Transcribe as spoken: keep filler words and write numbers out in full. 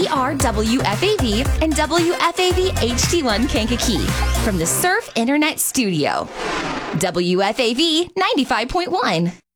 are W F A V and W F A V H D one Kankakee from the Surf Internet Studio. W F A V ninety-five point one.